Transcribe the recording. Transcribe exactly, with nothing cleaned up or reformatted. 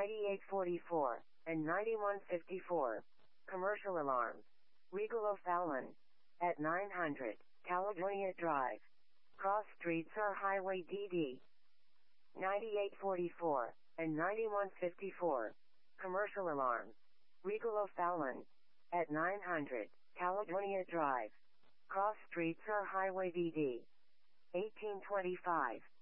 ninety-eight forty-four, and ninety-one fifty-four. Commercial alarms. Regal O'Fallon. At nine hundred, Caledonia Drive. Cross Streets or Highway D D. ninety-eight forty-four, and ninety-one fifty-four. Commercial alarms. Regal O'Fallon. At nine hundred, Caledonia Drive. Cross Streets or Highway D D. eighteen twenty-five.